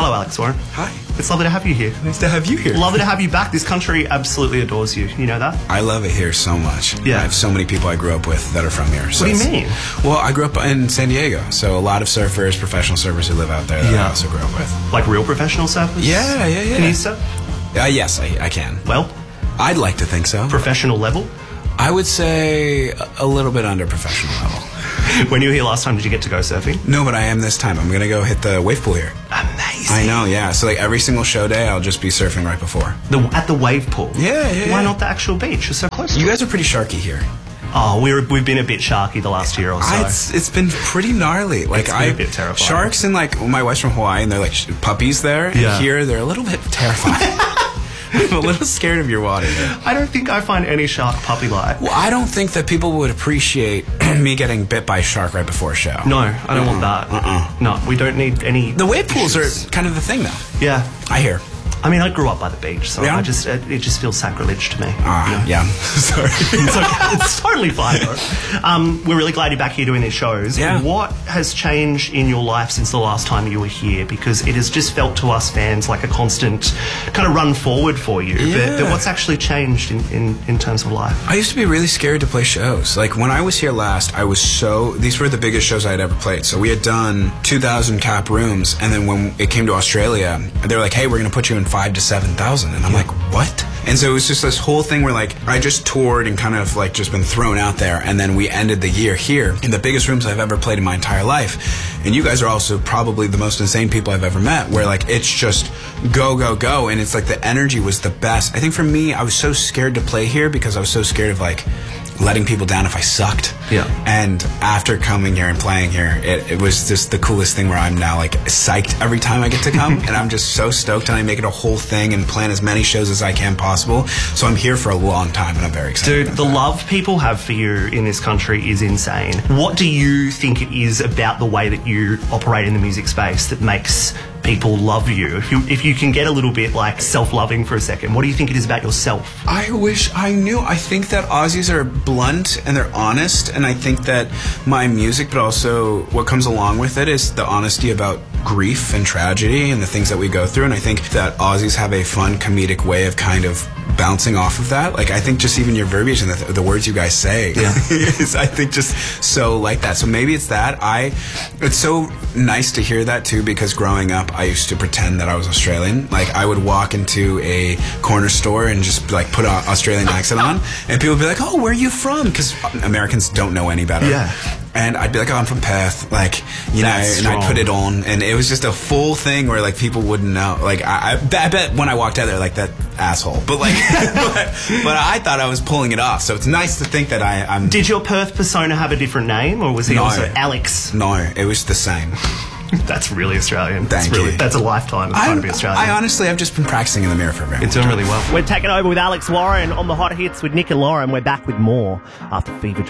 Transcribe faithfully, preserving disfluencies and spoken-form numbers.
Hello, Alex Warren. Hi. It's lovely to have you here. Nice to have you here. Lovely to have you back. This country absolutely adores you. You know that? I love it here so much. Yeah. I have so many people I grew up with that are from here. So what do you mean? Well, I grew up in San Diego, so a lot of surfers, professional surfers who live out there that Yeah. I also grew up with. Like real professional surfers? Yeah, yeah, yeah. Can you surf? Uh, yes, I, I can. Well, I'd like to think so. professional level? I would say a- a little bit under professional level. When you were here last time, did you get to go surfing? No, but I am this time. I'm going to go hit the wave pool here. Amazing. I know, yeah. So like every single show day, I'll just be surfing right before. The, at the wave pool? Yeah, yeah, Why yeah. not the actual beach? You're so close. You guys are pretty sharky here. Oh, we're, we've been a bit sharky the last year or so. I, it's, it's been pretty gnarly. Like It's been I, a bit terrifying. Sharks and like my wife's from Hawaii, and they're like sh- puppies there. And Yeah. here they're a little bit terrifying. I'm a little scared of your water. I don't think I find any shark puppy-like. Well, I don't think that people would appreciate me getting bit by a shark right before a show. No, I don't want that. Uh-uh. No, we don't need any... The wave pools issues. are kind of the thing, though. Yeah. I hear. I mean, I grew up by the beach, so Yeah? I just it, it just feels sacrilege to me. Ah, you know? yeah. Sorry. It's, okay. It's totally fine, though. Um, we're really glad you're back here doing these shows. Yeah. What has changed in your life since the last time you were here? Because it has just felt to us fans like a constant kind of run forward for you. Yeah. But, but what's actually changed in, in, in terms of life? I used to be really scared to play shows. Like when I was here last, I was so. These were the biggest shows I had ever played. So we had done two thousand cap rooms, and then when it came to Australia, they were like, "Hey, we're going to put you in five to seven thousand." And I'm like, "What?" And so it was just this whole thing where like I just toured and kind of like just been thrown out there, and then we ended the year here in the biggest rooms I've ever played in my entire life. And you guys are also probably the most insane people I've ever met, where like it's just go, go, go, and it's like the energy was the best. I think for me, I was so scared to play here because I was so scared of like letting people down if I sucked. Yeah. And after coming here and playing here, it, it was just the coolest thing where I'm now like psyched every time I get to come. And I'm just so stoked, and I make it a whole thing and plan as many shows as I can possible. So I'm here for a long time, and I'm very excited. Dude, the love people have for you in this country is insane. What do you think it is about the way that you operate in the music space that makes people love you? If you if you can get a little bit like self-loving for a second, what do you think it is about yourself? I wish I knew. I think that Aussies are blunt and they're honest, and I think that my music, but also what comes along with it, is the honesty about grief and tragedy and the things that we go through. And I think that Aussies have a fun comedic way of kind of bouncing off of that. Like I think just even your verbiage and the, the words you guys say Yeah. is I think just so like that. So maybe it's that. I it's so nice to hear that too, because growing up I used to pretend that I was Australian. Like I would walk into a corner store and just like put an Australian accent on, and people would be like, "Oh, where are you from?" Because Americans don't know any better. Yeah. And I'd be like, "Oh, I'm from Perth," like, you That's know, and I'd put strong. it on, and it was just a full thing where like people wouldn't know. Like I, I, I bet when I walked out there, like that asshole. But like, but, but I thought I was pulling it off. So it's nice to think that I, I'm. Did your Perth persona have a different name, or was he No. also Alex? No, it was the same. That's really Australian. That's Thank really you. that's a lifetime of trying to be Australian. I honestly, I've just been practicing in the mirror for a very You're doing really well. We're taking over with Alex Warren on the Hot Hits with Nick and Lauren. We're back with more after Fever Dream.